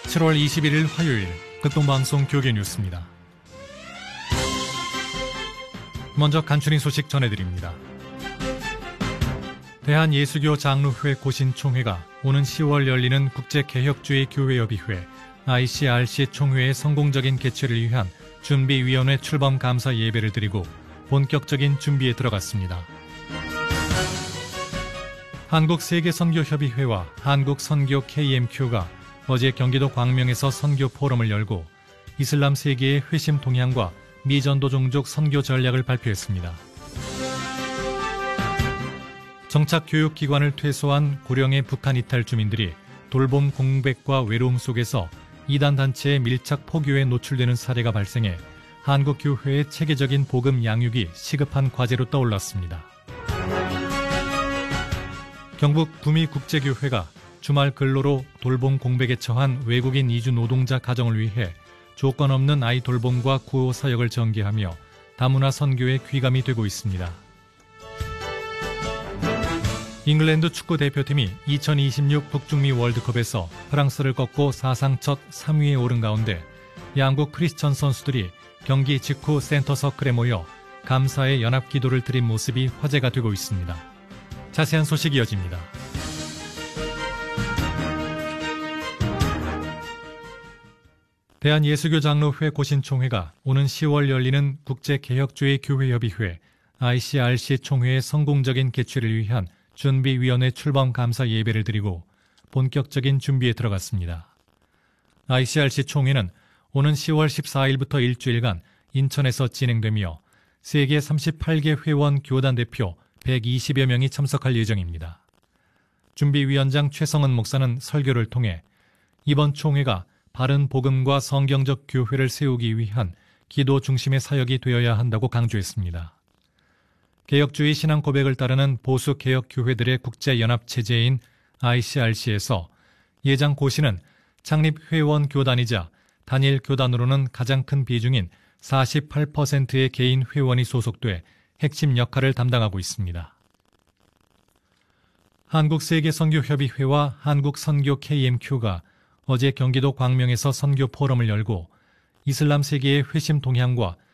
7월 21일 화요일 극동방송 교계 뉴스입니다. 먼저 간추린 소식 전해드립니다. 대한예수교 장로회 고신총회가 오는 10월 열리는 국제개혁주의 교회협의회 ICRC 총회의 성공적인 개최를 위한 준비위원회 출범 감사 예배를 드리고 본격적인 준비에 들어갔습니다. 한국세계선교협의회와 한국선교 KMQ가 어제 경기도 광명에서 선교 포럼을 열고 이슬람 세계의 회심 동향과 미전도 종족 선교 전략을 발표했습니다. 정착교육기관을 퇴소한 고령의 북한 이탈 주민들이 돌봄 공백과 외로움 속에서 이단 단체의 밀착 포교에 노출되는 사례가 발생해 한국교회의 체계적인 복음 양육이 시급한 과제로 떠올랐습니다. 경북 구미국제교회가 주말 근로로 돌봄 공백에 처한 외국인 이주 노동자 가정을 위해 조건 없는 아이 돌봄과 구호 사역을 전개하며 다문화 선교에 귀감이 되고 있습니다. 잉글랜드 축구 대표팀이 2026 북중미 월드컵에서 프랑스를 꺾고 사상 첫 3위에 오른 가운데 양국 크리스천 선수들이 경기 직후 센터 서클에 모여 감사의 연합 기도를 드린 모습이 화제가 되고 있습니다. 자세한 소식 이어집니다. 대한예수교 장로회 고신총회가 오는 10월 열리는 국제개혁주의 교회협의회 ICRC 총회의 성공적인 개최를 위한 준비위원회 출범 감사 예배를 드리고 본격적인 준비에 들어갔습니다. ICRC 총회는 오는 10월 14일부터 일주일간 인천에서 진행되며 세계 38개 회원 교단 대표 120여 명이 참석할 예정입니다. 준비위원장 최성은 목사는 설교를 통해 이번 총회가 바른 복음과 성경적 교회를 세우기 위한 기도 중심의 사역이 되어야 한다고 강조했습니다. 개혁주의 신앙 고백을 따르는 보수 개혁 교회들의 국제연합체제인 ICRC에서 예장 고신은 창립 회원 교단이자 단일 교단으로는 가장 큰 비중인 48%의 개인 회원이 소속돼 핵심 역할을 담당하고 있습니다. 한국세계선교협의회와 한국선교 KMQ가 어제 경기도 광명에서 선교 포럼을 열고 이슬람 세계의 회심 동향과